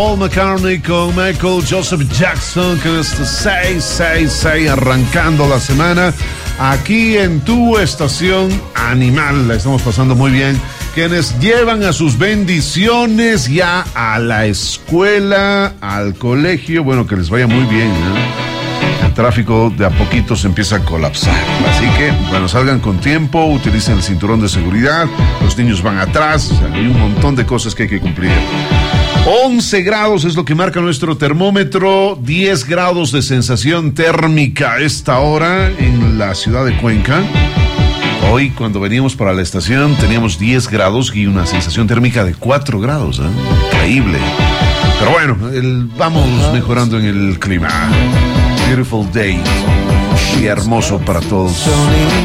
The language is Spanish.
Paul McCartney con Michael Joseph Jackson, con este 666 arrancando la semana aquí en tu estación Animal. La estamos pasando muy bien. Quienes llevan a sus bendiciones ya a la escuela, al colegio, bueno, que les vaya muy bien, ¿no? El tráfico de a poquito se empieza a colapsar. Así que, bueno, salgan con tiempo, utilicen el cinturón de seguridad, los niños van atrás, o sea, hay un montón de cosas que hay que cumplir. 11 grados es lo que marca nuestro termómetro, 10 grados de sensación térmica a esta hora en la ciudad de Cuenca. Hoy, cuando veníamos para la estación, teníamos 10 grados y una sensación térmica de 4 grados, ¿eh? Increíble. Pero bueno, vamos mejorando en el clima. Beautiful day. Y hermoso para todos.